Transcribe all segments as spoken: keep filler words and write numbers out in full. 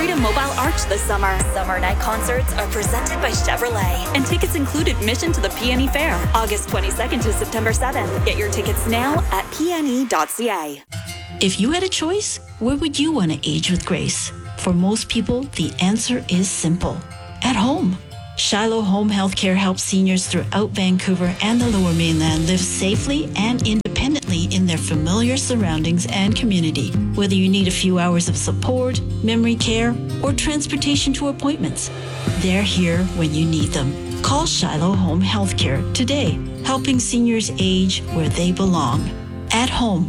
Freedom Mobile Arch this summer. Summer night concerts are presented by Chevrolet, and tickets include admission to the P and E Fair, August twenty-second to September seventh. Get your tickets now at p n e dot c a. If you had a choice, where would you want to age with grace? For most people, the answer is simple. At home. Shiloh Home Healthcare helps seniors throughout Vancouver and the Lower Mainland live safely and independently in their familiar surroundings and community. Whether you need a few hours of support, memory care, or transportation to appointments, they're here when you need them. Call Shiloh Home Healthcare today, helping seniors age where they belong. At home.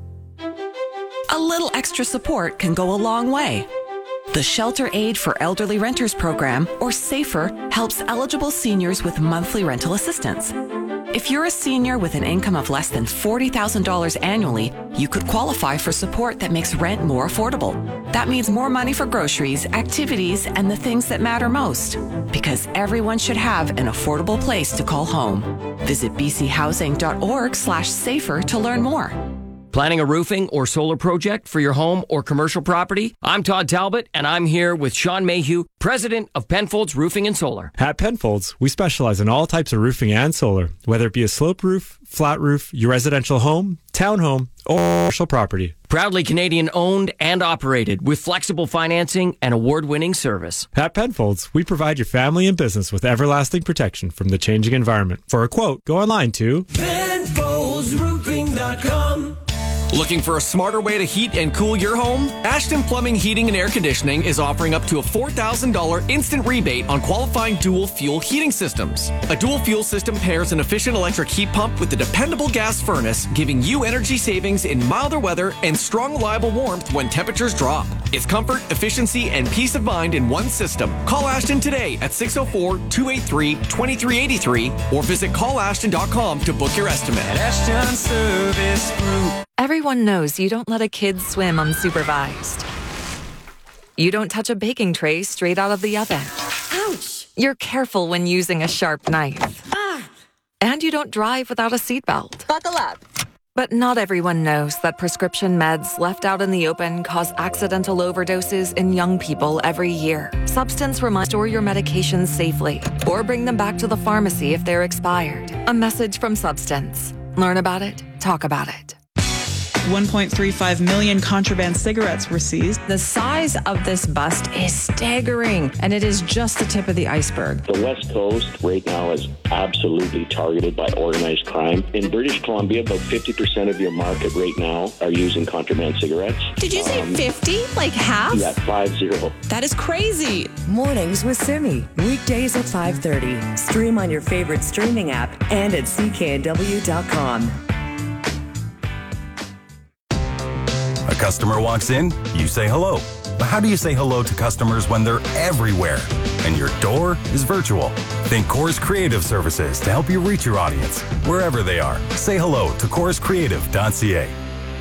A little extra support can go a long way. The Shelter Aid for Elderly Renters program, or SAFER, helps eligible seniors with monthly rental assistance. If you're a senior with an income of less than forty thousand dollars annually, you could qualify for support that makes rent more affordable. That means more money for groceries, activities, and the things that matter most. Because everyone should have an affordable place to call home. Visit b c housing dot org slash safer to learn more. Planning a roofing or solar project for your home or commercial property? I'm Todd Talbot, and I'm here with Sean Mayhew, president of Penfolds Roofing and Solar. At Penfolds, we specialize in all types of roofing and solar, whether it be a slope roof, flat roof, your residential home, townhome, or commercial property. Proudly Canadian owned and operated with flexible financing and award-winning service. At Penfolds, we provide your family and business with everlasting protection from the changing environment. For a quote, go online to Penfolds Roofing dot com. Looking for a smarter way to heat and cool your home? Ashton Plumbing, Heating and Air Conditioning is offering up to a four thousand dollars instant rebate on qualifying dual fuel heating systems. A dual fuel system pairs an efficient electric heat pump with a dependable gas furnace, giving you energy savings in milder weather and strong, reliable warmth when temperatures drop. It's comfort, efficiency, and peace of mind in one system. Call Ashton today at six oh four, two eight three, two three eight three or visit call ashton dot com to book your estimate. Ashton Service Group. Everyone knows you don't let a kid swim unsupervised. You don't touch a baking tray straight out of the oven. Ouch! You're careful when using a sharp knife. Ah! And you don't drive without a seatbelt. Buckle up. But not everyone knows that prescription meds left out in the open cause accidental overdoses in young people every year. Substance Remind store your medications safely or bring them back to the pharmacy if they're expired. A message from Substance. Learn about it. Talk about it. one point three five million contraband cigarettes were seized. The size of this bust is staggering, and it is just the tip of the iceberg. The West Coast right now is absolutely targeted by organized crime. In British Columbia, about fifty percent of your market right now are using contraband cigarettes. Did you say um, fifty? Like half? Yeah, five zero. That is crazy. Mornings with Simi. Weekdays at five thirty. Stream on your favorite streaming app and at c k n w dot com. A customer walks in, you say hello. But how do you say hello to customers when they're everywhere and your door is virtual? Think Coors Creative Services to help you reach your audience wherever they are. Say hello to coors creative dot c a.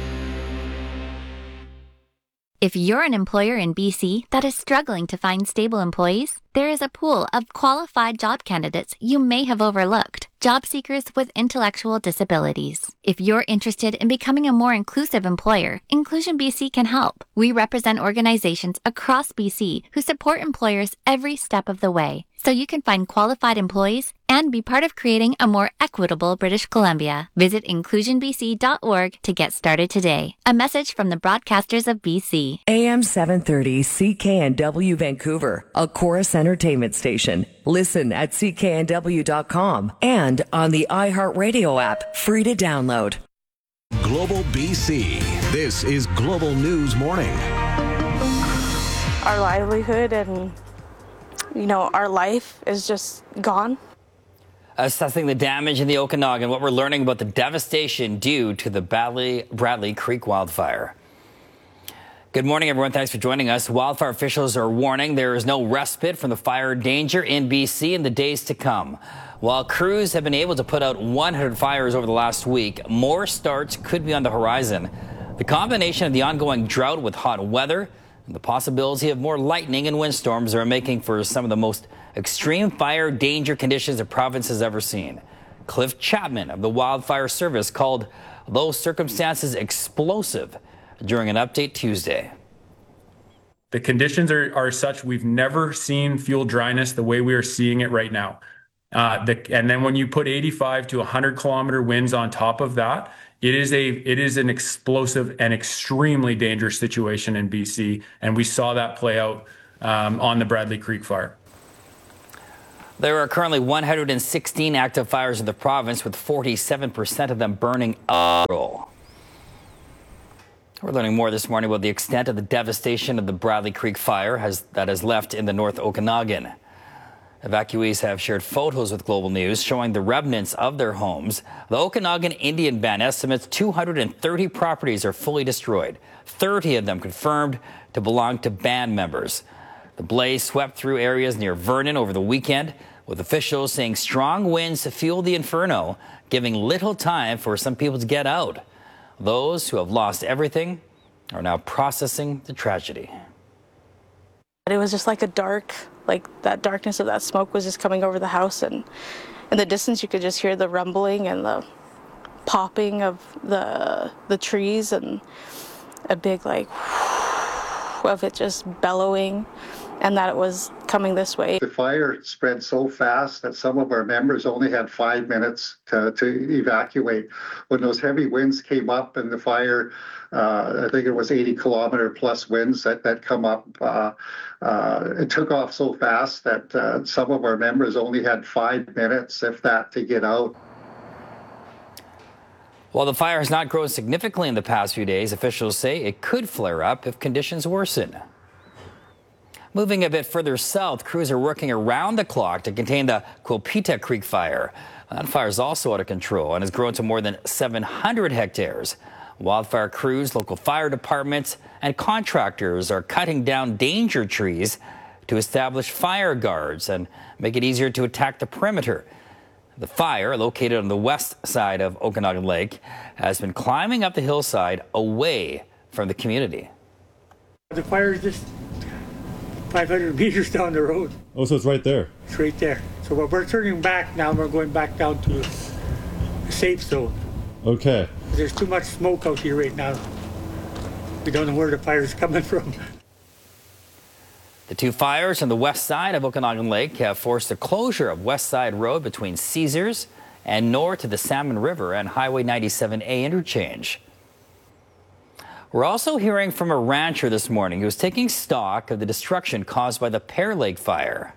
If you're an employer in B C that is struggling to find stable employees, there is a pool of qualified job candidates you may have overlooked. Job seekers with intellectual disabilities. If you're interested in becoming a more inclusive employer, Inclusion B C can help. We represent organizations across B C who support employers every step of the way, so you can find qualified employees and be part of creating a more equitable British Columbia. Visit inclusion b c dot org to get started today. A message from the broadcasters of B C. A M seven thirty C K N W Vancouver, a Chorus Entertainment station. Listen at c k n w dot com and on the iHeartRadio app, free to download. Global B C. This is Global News Morning. Our livelihood and, you know, our life is just gone. Assessing the damage in the Okanagan, what we're learning about the devastation due to the Bradley, Bradley Creek wildfire. Good morning, everyone. Thanks for joining us. Wildfire officials are warning there is no respite from the fire danger in B C in the days to come. While crews have been able to put out one hundred fires over the last week, more starts could be on the horizon. The combination of the ongoing drought with hot weather and the possibility of more lightning and windstorms are making for some of the most extreme fire danger conditions the province has ever seen. Cliff Chapman of the Wildfire Service called those circumstances explosive during an update Tuesday. The conditions are, are such, we've never seen fuel dryness the way we are seeing it right now. Uh, the, and then when you put eighty-five to one hundred kilometer winds on top of that, it is a it is an explosive and extremely dangerous situation in B C. And we saw that play out um, on the Bradley Creek fire. There are currently one hundred sixteen active fires in the province, with forty-seven percent of them burning up. We're learning more this morning about the extent of the devastation of the Bradley Creek fire has, that has left in the North Okanagan. Evacuees have shared photos with Global News showing the remnants of their homes. The Okanagan Indian Band estimates two hundred thirty properties are fully destroyed, thirty of them confirmed to belong to band members. The blaze swept through areas near Vernon over the weekend, with officials saying strong winds fueled the inferno, giving little time for some people to get out. Those who have lost everything are now processing the tragedy. It was just like a dark, like that darkness of that smoke was just coming over the house, and in the distance you could just hear the rumbling and the popping of the the trees, and a big like of it just bellowing, and that it was coming this way. The fire spread so fast that some of our members only had five minutes to, to evacuate. When those heavy winds came up and the fire, uh, I think it was eighty kilometer plus winds that, that come up, uh, uh, it took off so fast that uh, some of our members only had five minutes, if that, to get out. While the fire has not grown significantly in the past few days, officials say it could flare up if conditions worsen. Moving a bit further south, crews are working around the clock to contain the Quilpita Creek fire. That fire is also out of control and has grown to more than seven hundred hectares. Wildfire crews, local fire departments, and contractors are cutting down danger trees to establish fire guards and make it easier to attack the perimeter. The fire, located on the west side of Okanagan Lake, has been climbing up the hillside away from the community. The fire is just five hundred meters down the road. Oh, so it's right there? It's right there. So we're turning back now. We're going back down to the safe zone. Okay. There's too much smoke out here right now. We don't know where the fire's coming from. The two fires on the west side of Okanagan Lake have forced the closure of West Side Road between Caesars and north to the Salmon River and Highway ninety-seven A interchange. We're also hearing from a rancher this morning who was taking stock of the destruction caused by the Pear Lake fire.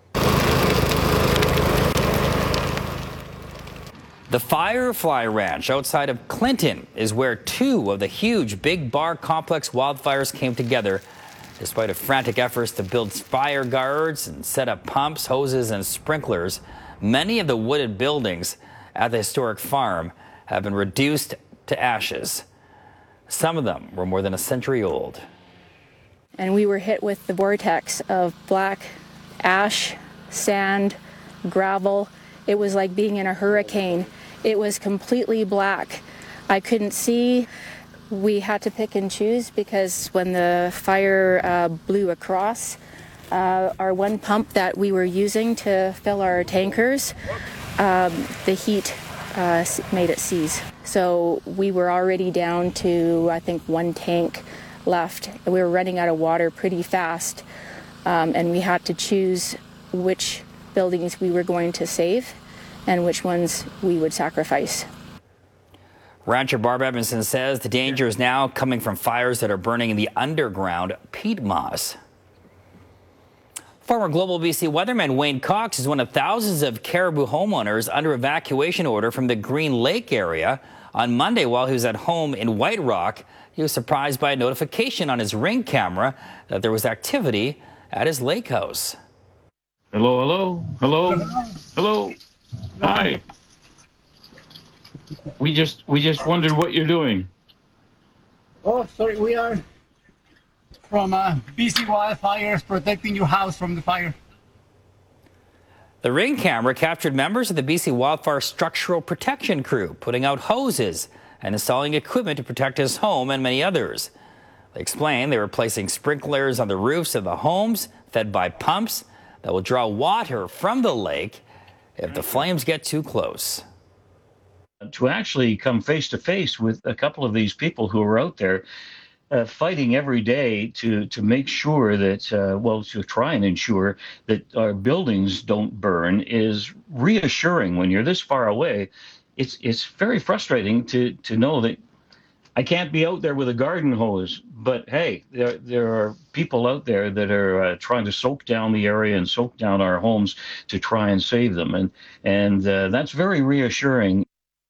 The Firefly Ranch outside of Clinton is where two of the huge Big Bar Complex wildfires came together. Despite a frantic efforts to build fire guards and set up pumps, hoses, and sprinklers, many of the wooded buildings at the historic farm have been reduced to ashes. Some of them were more than a century old. And we were hit with the vortex of black ash, sand, gravel. It was like being in a hurricane. It was completely black. I couldn't see. We had to pick and choose because when the fire uh, blew across, uh, our one pump that we were using to fill our tankers, um, the heat uh, made it seize. So we were already down to, I think, one tank left. We were running out of water pretty fast, um, and we had to choose which buildings we were going to save and which ones we would sacrifice. Rancher Barb Evanson says the danger is now coming from fires that are burning in the underground peat moss. Former Global B C weatherman Wayne Cox is one of thousands of Caribou homeowners under evacuation order from the Green Lake area. On Monday, while he was at home in White Rock, he was surprised by a notification on his Ring camera that there was activity at his lake house. Hello, hello, hello, hello. Hi. We just we just wondered what you're doing. Oh, sorry, we are from uh, B C Wildfires protecting your house from the fire. The Ring camera captured members of the B C Wildfire Structural Protection Crew putting out hoses and installing equipment to protect his home and many others. They explained they were placing sprinklers on the roofs of the homes fed by pumps that will draw water from the lake if the flames get too close. To actually come face to face with a couple of these people who were out there, uh, fighting every day to to make sure that, uh, well, to try and ensure that our buildings don't burn is reassuring. When you're this far away, it's it's very frustrating to to know that I can't be out there with a garden hose, but hey, there there are people out there that are uh, trying to soak down the area and soak down our homes to try and save them, and and uh, that's very reassuring.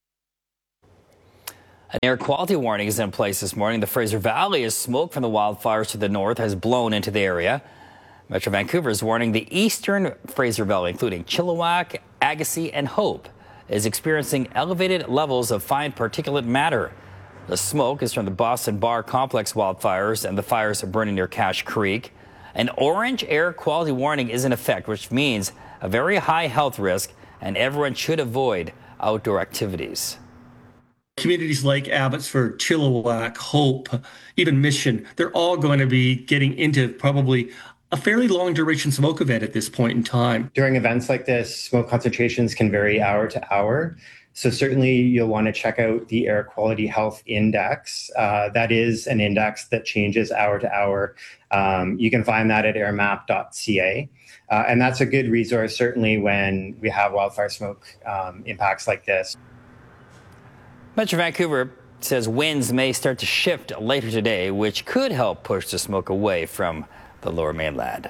An air quality warning is in place this morning. The Fraser Valley, as smoke from the wildfires to the north has blown into the area. Metro Vancouver is warning the eastern Fraser Valley, including Chilliwack, Agassiz, and Hope, is experiencing elevated levels of fine particulate matter. The smoke is from the Boston Bar Complex wildfires, and the fires are burning near Cache Creek. An orange air quality warning is in effect, which means a very high health risk, and everyone should avoid outdoor activities. Communities like Abbotsford, Chilliwack, Hope, even Mission, they're all going to be getting into probably a fairly long duration smoke event at this point in time. During events like this, smoke concentrations can vary hour to hour. So certainly you'll want to check out the Air Quality Health Index. Uh, that is an index that changes hour to hour. Um, you can find that at air map dot c a. Uh, and that's a good resource, certainly when we have wildfire smoke um, impacts like this. Metro Vancouver says winds may start to shift later today, which could help push the smoke away from the Lower Mainland.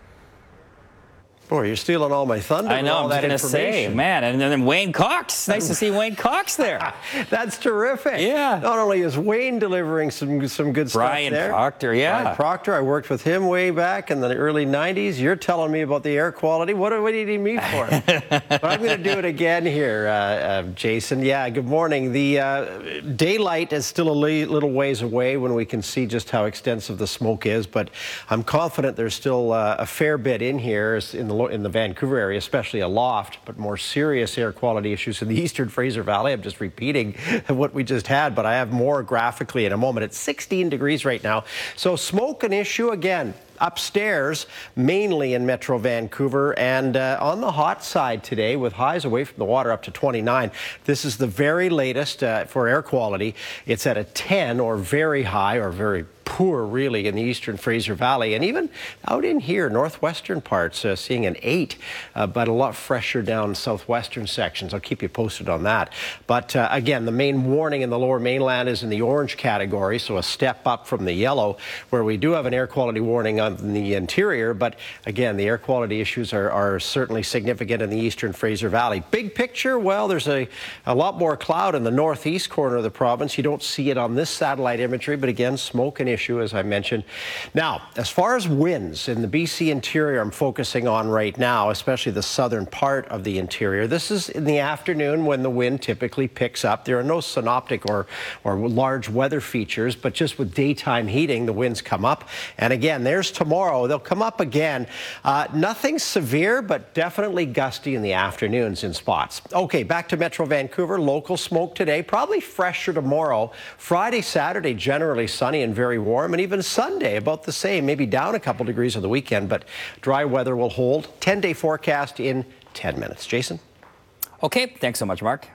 Boy, you're stealing all my thunder. I know, all I'm that going to say, man, and then Wayne Cox. Nice to see Wayne Cox there. That's terrific. Yeah. Not only is Wayne delivering some some good Brian stuff there. Brian Proctor, yeah. Brian Proctor, I worked with him way back in the early nineties. You're telling me about the air quality. What, what do you need me for? But I'm going to do it again here, uh, uh, Jason. Yeah, good morning. The uh, daylight is still a li- little ways away when we can see just how extensive the smoke is, but I'm confident there's still uh, a fair bit in here in the in the Vancouver area, especially aloft, but more serious air quality issues in the eastern Fraser Valley. I'm just repeating what we just had, but I have more graphically in a moment. It's sixteen degrees right now. So smoke an issue again. Upstairs, mainly in Metro Vancouver, and uh, on the hot side today with highs away from the water up to twenty-nine. This is the very latest uh, for air quality. It's at a ten or very high or very poor really in the eastern Fraser Valley, and even out in here, northwestern parts, uh, seeing an eight, uh, but a lot fresher down southwestern sections. I'll keep you posted on that. But uh, again, the main warning in the Lower Mainland is in the orange category, so a step up from the yellow, where we do have an air quality warning on the interior. But again, the air quality issues are, are certainly significant in the eastern Fraser Valley. Big picture, well, there's a, a lot more cloud in the northeast corner of the province. You don't see it on this satellite imagery, but again, smoke and issue, as I mentioned. Now, as far as winds in the B C interior, I'm focusing on right now, especially the southern part of the interior. This is in the afternoon when the wind typically picks up. There are no synoptic or, or large weather features, but just with daytime heating, the winds come up. And again, there's tomorrow. They'll come up again. Uh, nothing severe, but definitely gusty in the afternoons in spots. Okay, back to Metro Vancouver. Local smoke today, probably fresher tomorrow. Friday, Saturday, generally sunny and very warm, and even Sunday about the same, maybe down a couple degrees on the weekend, but dry weather will hold. ten-day forecast in ten minutes. Jason? Okay, thanks so much, Mark.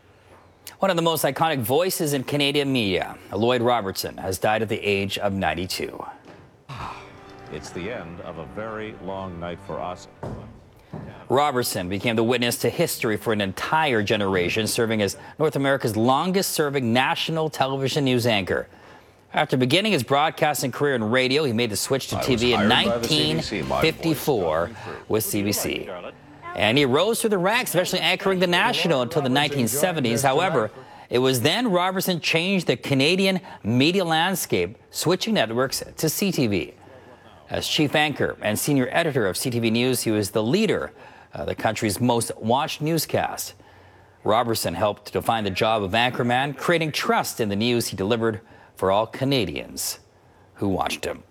One of the most iconic voices in Canadian media, Lloyd Robertson, has died at the age of ninety-two. It's the end of a very long night for us. Robertson became the witness to history for an entire generation, serving as North America's longest-serving national television news anchor. After beginning his broadcasting career in radio, he made the switch to T V in nineteen fifty-four with C B C. And he rose through the ranks, eventually anchoring the National until the nineteen seventies. However, it was then Robertson changed the Canadian media landscape, switching networks to C T V. As chief anchor and senior editor of C T V News, he was the leader of the country's most watched newscast. Robertson helped to define the job of anchorman, creating trust in the news he delivered for all Canadians who watched him.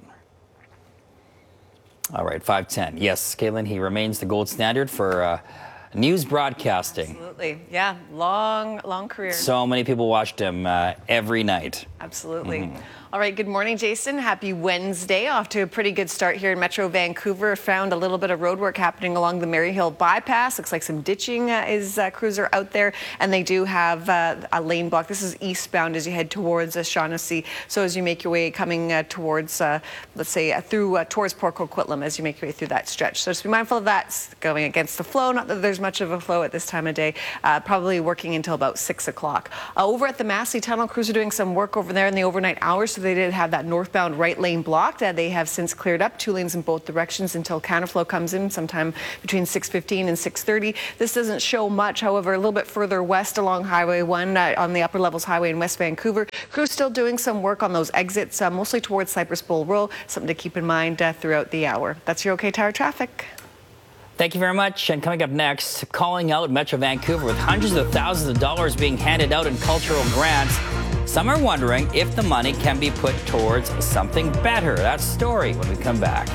All right, five ten. Yes, Caitlin, he remains the gold standard for uh, news broadcasting. Absolutely. Yeah, long, long career. So many people watched him uh, every night. Absolutely. Mm-hmm. All right, good morning, Jason. Happy Wednesday. Off to a pretty good start here in Metro Vancouver. Found a little bit of road work happening along the Maryhill bypass. Looks like some ditching uh, is uh, crews are out there, and they do have uh, a lane block. This is eastbound as you head towards uh, Shaughnessy. So as you make your way coming uh, towards, uh, let's say, uh, through uh, towards Port Coquitlam as you make your way through that stretch. So just be mindful of that. It's going against the flow. Not that there's much of a flow at this time of day. Uh, probably working until about six o'clock. Uh, over at the Massey Tunnel, crews are doing some work over there in the overnight hours. So they did have that northbound right lane blocked. Uh, they have since cleared up two lanes in both directions until counterflow comes in sometime between six fifteen and six thirty. This doesn't show much. However, a little bit further west along Highway one uh, on the upper levels highway in West Vancouver, crews still doing some work on those exits, uh, mostly towards Cypress Bowl Row. Something to keep in mind uh, throughout the hour. That's your OK Tire traffic. Thank you very much. And coming up next, calling out Metro Vancouver with hundreds of thousands of dollars being handed out in cultural grants. Some are wondering if the money can be put towards something better. That story when we come back.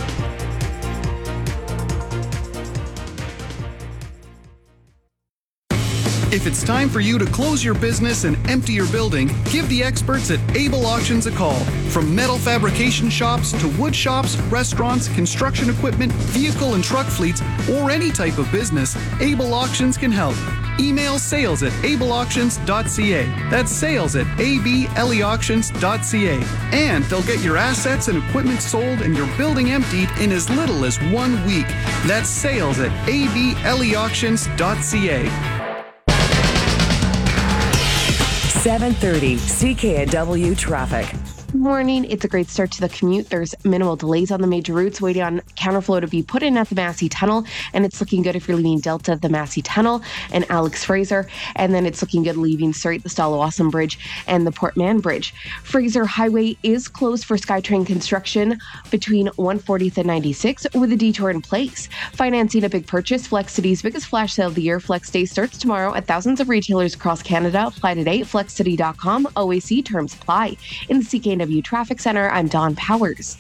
If it's time for you to close your business and empty your building, give the experts at Able Auctions a call. From metal fabrication shops to wood shops, restaurants, construction equipment, vehicle and truck fleets, or any type of business, Able Auctions can help. Email sales at able auctions dot c a. That's sales at able auctions dot c a. And they'll get your assets and equipment sold and your building emptied in as little as one week. That's sales at able auctions dot c a. seven thirty C K N W traffic. Morning. It's a great start to the commute. There's minimal delays on the major routes, waiting on counterflow to be put in at the Massey Tunnel, and it's looking good if you're leaving Delta, the Massey Tunnel, and Alex Fraser, and then it's looking good leaving Surrey, the Stallawasam Bridge, and the Port Mann Bridge. Fraser Highway is closed for SkyTrain construction between one fortieth and ninety-sixth with a detour in place. Financing a big purchase, Flexity's biggest flash sale of the year. Flex Day starts tomorrow at thousands of retailers across Canada. Apply today at flex city dot com. O A C terms apply. In the C K N W Traffic Center, I'm Dawn Powers.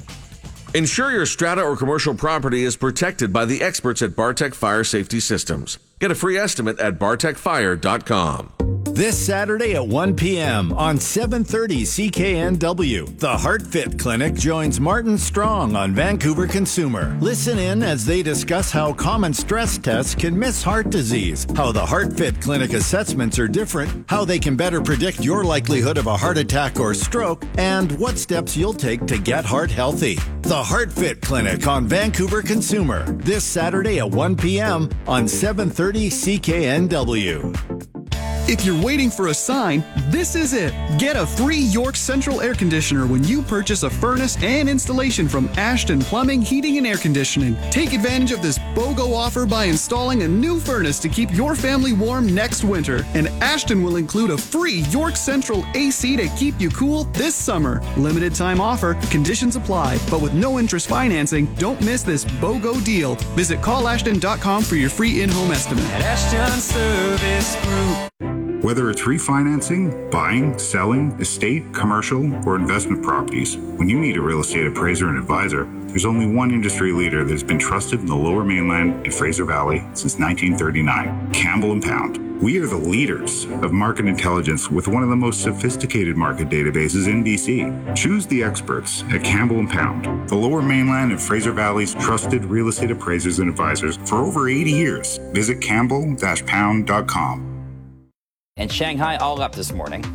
Ensure your strata or commercial property is protected by the experts at Bartech Fire Safety Systems. Get a free estimate at bartech fire dot com. This Saturday at one p.m. on seven thirty C K N W, the HeartFit Clinic joins Martin Strong on Vancouver Consumer. Listen in as they discuss how common stress tests can miss heart disease, how the HeartFit Clinic assessments are different, how they can better predict your likelihood of a heart attack or stroke, and what steps you'll take to get heart healthy. The HeartFit Clinic on Vancouver Consumer, this Saturday at one p.m. on seven thirty C K N W. If you're waiting for a sign, this is it. Get a free York Central air conditioner when you purchase a furnace and installation from Ashton Plumbing, Heating and Air Conditioning. Take advantage of this BOGO offer by installing a new furnace to keep your family warm next winter. And Ashton will include a free York Central A C to keep you cool this summer. Limited time offer, conditions apply, but with no interest financing, don't miss this BOGO deal. Visit call ashton dot com for your free in-home estimate. At Ashton Service Group. Whether it's refinancing, buying, selling, estate, commercial, or investment properties, when you need a real estate appraiser and advisor, there's only one industry leader that's been trusted in the Lower Mainland and Fraser Valley since nineteen thirty-nine, Campbell and Pound. We are the leaders of market intelligence with one of the most sophisticated market databases in B C. Choose the experts at Campbell and Pound, the Lower Mainland and Fraser Valley's trusted real estate appraisers and advisors for over eighty years. Visit campbell dash pound dot com. And Shanghai all up this morning.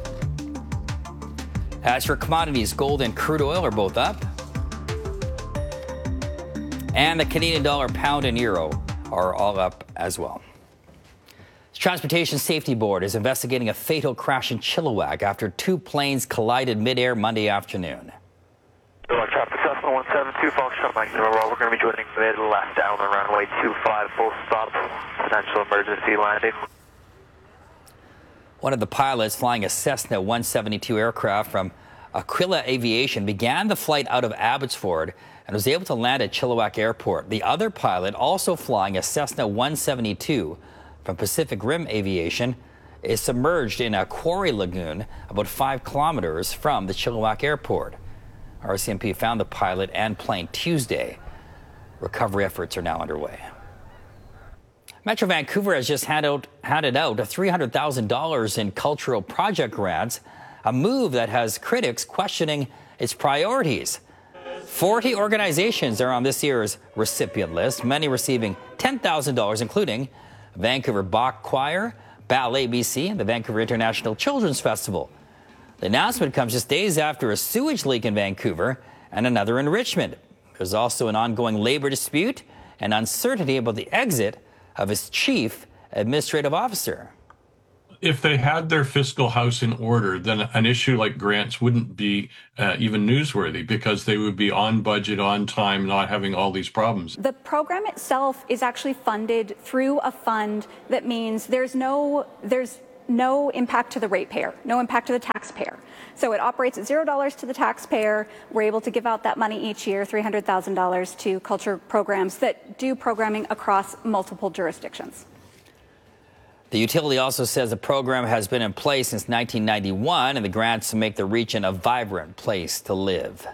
As for commodities, gold and crude oil are both up. And the Canadian dollar, pound, and euro are all up as well. The Transportation Safety Board is investigating a fatal crash in Chilliwack after two planes collided midair Monday afternoon. Traffic Cessna one seven two, Foxtrot Mike Zero, we're going to be joining mid-left down the runway two five, full stop, potential emergency landing. One of the pilots flying a Cessna one seventy-two aircraft from Aquila Aviation began the flight out of Abbotsford and was able to land at Chilliwack Airport. The other pilot, also flying a Cessna one seventy-two from Pacific Rim Aviation, is submerged in a quarry lagoon about five kilometers from the Chilliwack Airport. R C M P found the pilot and plane Tuesday. Recovery efforts are now underway. Metro Vancouver has just hand out, handed out three hundred thousand dollars in cultural project grants a move that has critics questioning its priorities. forty organizations are on this year's recipient list, many receiving ten thousand dollars, including Vancouver Bach Choir, Ballet B C, and the Vancouver International Children's Festival. The announcement comes just days after a sewage leak in Vancouver and another in Richmond. There's also an ongoing labor dispute and uncertainty about the exit of its chief administrative officer. If they had their fiscal house in order, then an issue like grants wouldn't be uh, even newsworthy, because they would be on budget, on time, not having all these problems. The program itself is actually funded through a fund that means there's no there's no impact to the ratepayer, no impact to the taxpayer. So it operates at zero dollars to the taxpayer. We're able to give out that money each year, three hundred thousand dollars, to culture programs that do programming across multiple jurisdictions. The utility also says the program has been in place since nineteen ninety-one, and the grants make the region a vibrant place to live.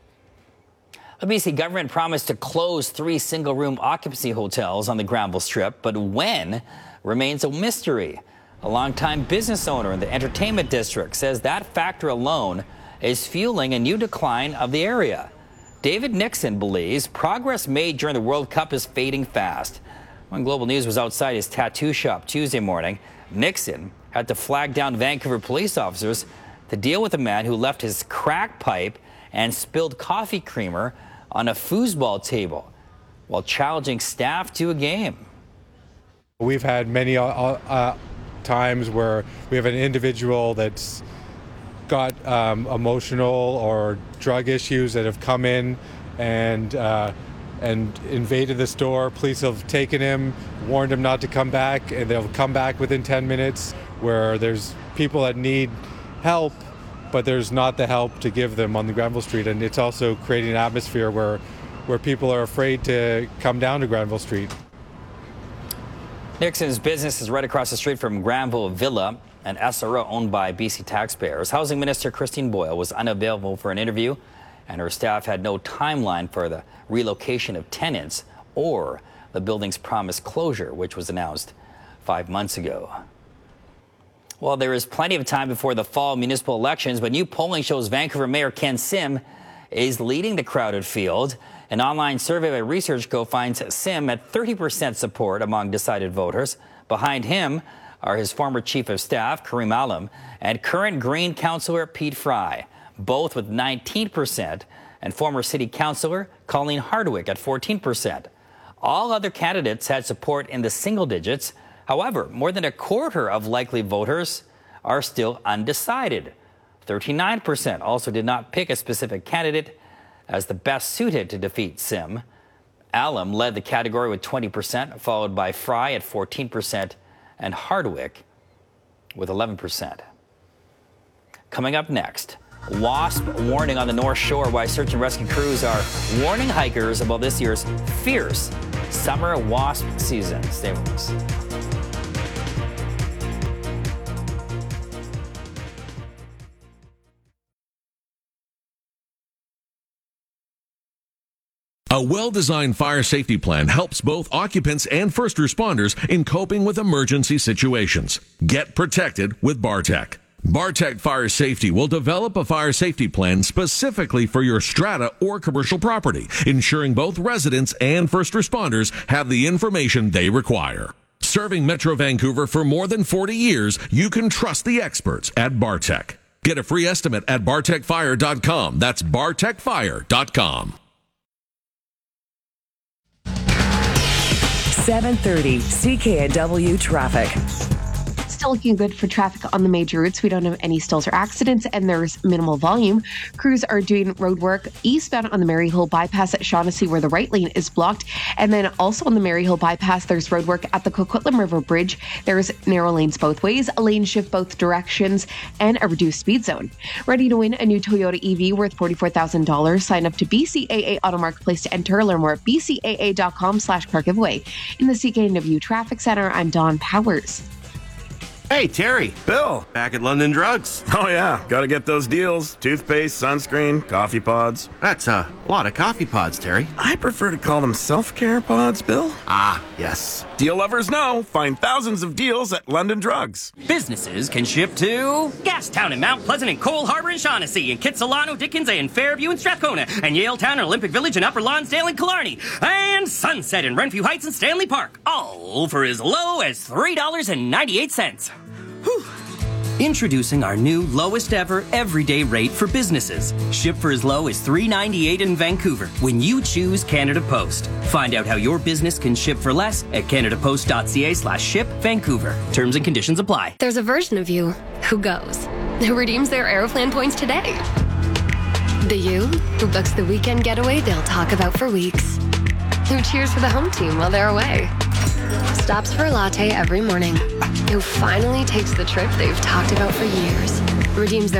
The B C government promised to close three single-room occupancy hotels on the Granville Strip, but when remains a mystery. A longtime business owner in the entertainment district says that factor alone is fueling a new decline of the area. David Nixon believes progress made during the World Cup is fading fast. When Global News was outside his tattoo shop Tuesday morning, Nixon had to flag down Vancouver police officers to deal with a man who left his crack pipe and spilled coffee creamer on a foosball table while challenging staff to a game. We've had many uh, uh, times where we have an individual that's got um, emotional or drug issues that have come in and uh, and invaded the store. Police have taken him, warned him not to come back, and they'll come back within ten minutes, where there's people that need help, but there's not the help to give them on the Granville Street. And it's also creating an atmosphere where where people are afraid to come down to Granville Street. Nixon's business is right across the street from Granville Villa, an S R O owned by B C taxpayers. Housing Minister Christine Boyle was unavailable for an interview, and her staff had no timeline for the relocation of tenants or the building's promised closure, which was announced five months ago. Well, there is plenty of time before the fall municipal elections, but new polling shows Vancouver Mayor Ken Sim is leading the crowded field. An online survey by ResearchGo finds Sim at thirty percent support among decided voters. Behind him are his former chief of staff, Karim Alam, and current Green councillor Pete Fry, both with nineteen percent, and former city councillor Colleen Hardwick at fourteen percent. All other candidates had support in the single digits. However, more than a quarter of likely voters are still undecided. thirty-nine percent also did not pick a specific candidate as the best suited to defeat Sim. Alam led the category with twenty percent, followed by Fry at fourteen percent and Hardwick with eleven percent. Coming up next, wasp warning on the North Shore, why search and rescue crews are warning hikers about this year's fierce summer wasp season. Stay with us. A well-designed fire safety plan helps both occupants and first responders in coping with emergency situations. Get protected with Bartec. Bartec Fire Safety will develop a fire safety plan specifically for your strata or commercial property, ensuring both residents and first responders have the information they require. Serving Metro Vancouver for more than forty years, you can trust the experts at Bartec. Get a free estimate at bartec fire dot com. That's bartec fire dot com. seven thirty C K N W traffic. Still looking good for traffic on the major routes. We don't have any stalls or accidents, and there's minimal volume. Crews are doing road work eastbound on the Maryhill bypass at Shaughnessy, where the right lane is blocked. And then also on the Maryhill bypass, there's road work at the Coquitlam River Bridge. There's narrow lanes both ways, a lane shift both directions, and a reduced speed zone. Ready to win a new Toyota E V worth forty-four thousand dollars? Sign up to B C A A Auto Marketplace to enter. Learn more at b c a a dot com slash car giveaway. In the C K N W Traffic Center, I'm Dawn Powers. Hey, Terry. Bill, back at London Drugs. Oh, yeah. Gotta get those deals. Toothpaste, sunscreen, coffee pods. That's a lot of coffee pods, Terry. I prefer to call them self-care pods, Bill. Ah, yes. Deal lovers know. Find thousands of deals at London Drugs. Businesses can ship to Gastown and Mount Pleasant and Cole Harbour and Shaughnessy and Kitsilano, Dickens and Fairview and Strathcona and Yaletown and Olympic Village and Upper Lonsdale and Killarney and Sunset and Renfrew Heights and Stanley Park, all for as low as three dollars and ninety-eight cents. Whew. Introducing our new lowest ever everyday rate for businesses. Ship for as low as three dollars and ninety-eight cents in Vancouver when you choose Canada Post. Find out how your business can ship for less at canadapost.ca slash ship Vancouver. Terms and conditions apply. There's a version of you who goes, who redeems their Aeroplan points today. The you who books the weekend getaway they'll talk about for weeks. Who cheers for the home team while they're away. Stops for a latte every morning. Who finally takes the trip they've talked about for years. Redeems their